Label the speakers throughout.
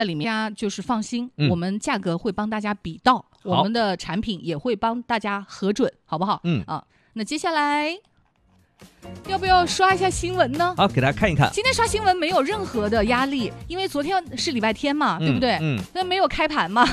Speaker 1: 里面大家就是放心，我们价格会帮大家比到，我们的产品也会帮大家核准，好不好？那接下来要不要刷一下新闻呢？
Speaker 2: 好，给大家看一看。
Speaker 1: 今天刷新闻没有任何的压力，因为昨天是礼拜天嘛，对不对？那没有开盘嘛。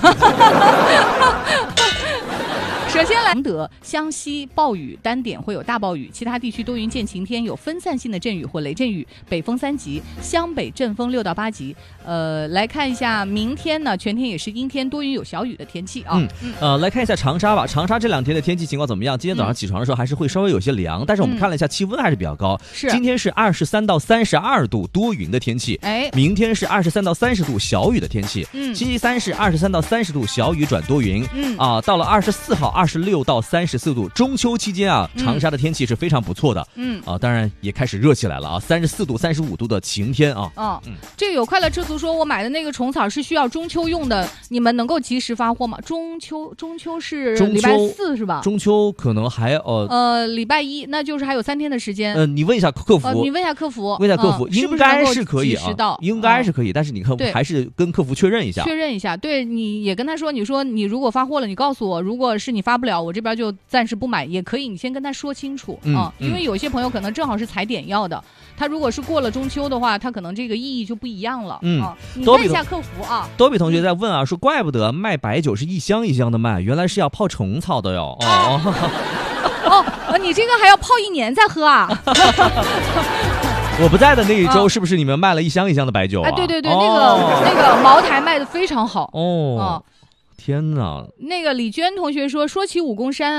Speaker 1: 首先来德、湘西暴雨，单点会有大暴雨，其他地区多云见晴天，有分散性的阵雨或雷阵雨，北风3级，湘北阵风6到8级。来看一下明天呢，全天也是阴天多云有小雨的天气啊。
Speaker 2: 来看一下长沙吧，长沙这2天的天气情况怎么样？今天早上起床的时候还是会稍微有些凉，但是我们看了一下气温还是比较高。今天是23到32度多云的天气，明天是23到30度小雨的天气，星期三是23到30度小雨转多云，到了24号26到34度，中秋期间啊，长沙的天气是非常不错的，当然也开始热起来了啊，34度、35度的晴天啊。
Speaker 1: 这个有快乐吃足说，我买的那个虫草是需要中秋用的，你们能够及时发货吗？中秋是礼拜4是吧？
Speaker 2: 中秋可能还
Speaker 1: 礼拜1，那就是还有3天的时间。
Speaker 2: 你问一下客服，
Speaker 1: 你问一下客服，
Speaker 2: 应该是可以
Speaker 1: 啊，
Speaker 2: 应该是可以，但是你看还是跟客服确认一下。
Speaker 1: 对，你也跟他说，你说你如果发货了，你告诉我，如果是你发不了，我这边就暂时不买，也可以，你先跟他说清楚因为有些朋友可能正好是踩点要的，他如果是过了中秋的话，他可能这个意义就不一样了。你问一下客服啊。
Speaker 2: 多比同学在问啊，说怪不得卖白酒是一箱一箱的卖，原来是要泡虫草的哟。
Speaker 1: 你这个还要泡1年再喝啊？
Speaker 2: 我不在的那一周，是不是你们卖了一箱一箱的白酒啊？
Speaker 1: 对，那个茅台卖的非常好
Speaker 2: 天哪！
Speaker 1: 那个李娟同学说起武功山。